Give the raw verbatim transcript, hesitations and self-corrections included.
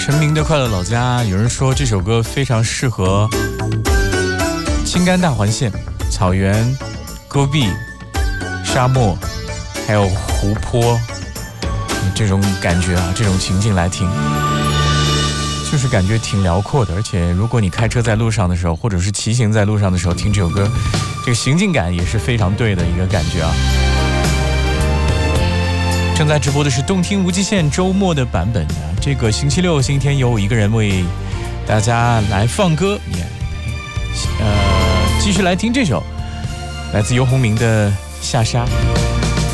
陈明的《快乐老家》，有人说这首歌非常适合青甘大环线、草原、戈壁、沙漠，还有湖泊，这种感觉啊，这种情境来听，就是感觉挺辽阔的。而且如果你开车在路上的时候，或者是骑行在路上的时候听这首歌，这个行进感也是非常对的一个感觉啊。正在直播的是动听无极限周末的版本啊，这个星期六、星期天由我一个人为大家来放歌，也呃继续来听这首来自游鸿明的《下沙》。